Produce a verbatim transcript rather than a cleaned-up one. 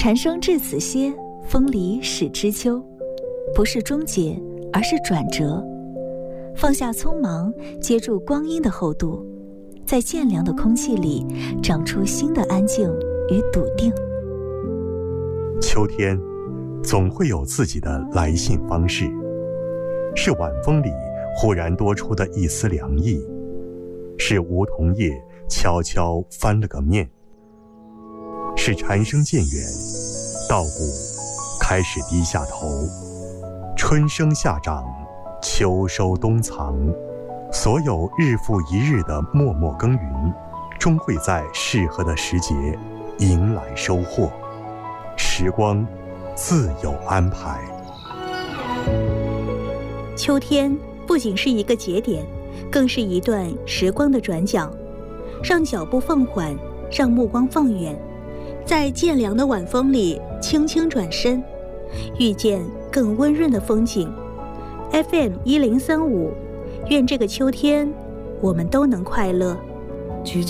蝉声至此歇，风离始知秋。不是终结，而是转折。放下匆忙，接住光阴的厚度，在渐凉的空气里长出新的安静与笃定。 秋天总会有自己的来信方式，是晚风里忽然多出的一丝凉意，是梧桐叶悄悄翻了个面，是蝉声渐远，稻谷开始低下头，春生夏长，秋收冬藏，所有日复一日的默默耕耘，终会在适合的时节迎来收获。时光自有安排。 秋天不仅是一个节点，更是一段时光的转角，让脚步放缓，让目光放远，在渐凉的晚风里轻轻转身，遇见更温润的风景。 F M 一零三五，愿这个秋天我们都能快乐。 去